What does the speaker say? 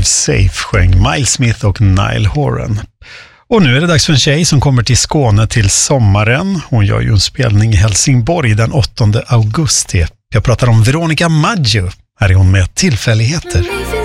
Drive Safe sjöng Miles Smith och Niall Horan. Och nu är det dags för en tjej som kommer till Skåne till sommaren. Hon gör ju en spelning i Helsingborg den 8 augusti. Jag pratar om Veronica Maggio. Här är hon med Tillfälligheter.